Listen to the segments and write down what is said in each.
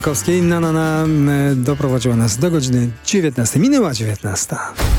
Kowskiej doprowadziła nas do godziny 19. Minęła 19.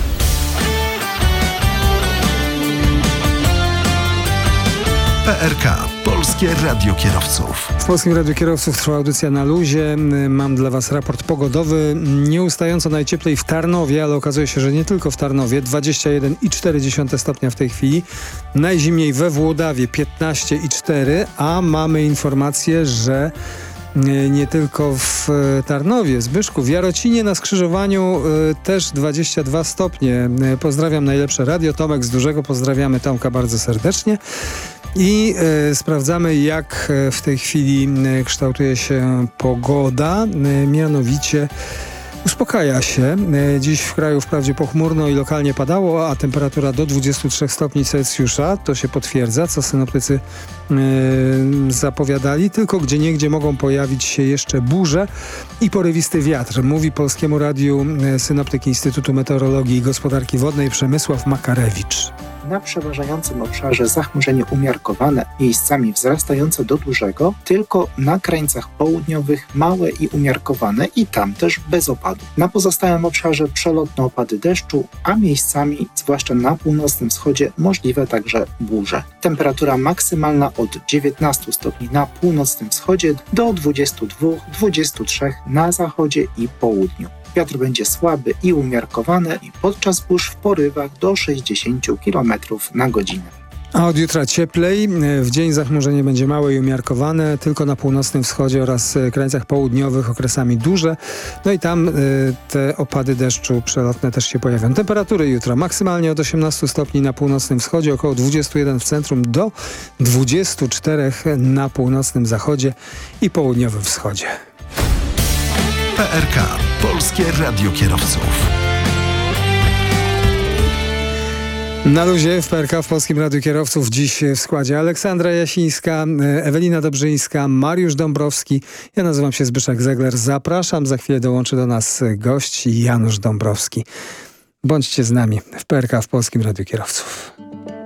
PRK. Polskie Radio Kierowców. W Polskim Radiu Kierowców trwa audycja Na luzie. Mam dla Was raport pogodowy. Nieustająco najcieplej w Tarnowie, ale okazuje się, że nie tylko w Tarnowie. 21,4 stopnia w tej chwili. Najzimniej we Włodawie 15,4, a mamy informację, że nie tylko w Tarnowie, Zbyszku, w Jarocinie na skrzyżowaniu też 22 stopnie. Pozdrawiam najlepsze radio. Tomek z Dużego, pozdrawiamy Tomka bardzo serdecznie. I sprawdzamy, jak w tej chwili kształtuje się pogoda. Mianowicie uspokaja się. Dziś w kraju wprawdzie pochmurno i lokalnie padało, a temperatura do 23 stopni Celsjusza. To się potwierdza, co synoptycy zapowiadali. Tylko gdzieniegdzie mogą pojawić się jeszcze burze i porywisty wiatr. Mówi Polskiemu Radiu synoptyk Instytutu Meteorologii i Gospodarki Wodnej Przemysław Makarewicz. Na przeważającym obszarze zachmurzenie umiarkowane, miejscami wzrastające do dużego, tylko na krańcach południowych małe i umiarkowane i tam też bez opadu. Na pozostałym obszarze przelotne opady deszczu, a miejscami, zwłaszcza na północnym wschodzie, możliwe także burze. Temperatura maksymalna od 19 stopni na północnym wschodzie do 22-23 na zachodzie i południu. Wiatr będzie słaby i umiarkowany i podczas burz w porywach do 60 km na godzinę. A od jutra cieplej. W dzień zachmurzenie będzie małe i umiarkowane, tylko na północnym wschodzie oraz krańcach południowych okresami duże. No i tam te opady deszczu przelotne też się pojawią. Temperatury jutro maksymalnie od 18 stopni na północnym wschodzie, około 21 w centrum do 24 na północnym zachodzie i południowym wschodzie. PRK. Polskie Radio Kierowców. Na luzie w PRK w Polskim Radiu Kierowców dziś w składzie Aleksandra Jasińska, Ewelina Dobrzyńska, Mariusz Dąbrowski. Ja nazywam się Zbyszek Zegler. Zapraszam. Za chwilę dołączy do nas gość Janusz Dąbrowski. Bądźcie z nami w PRK w Polskim Radiu Kierowców.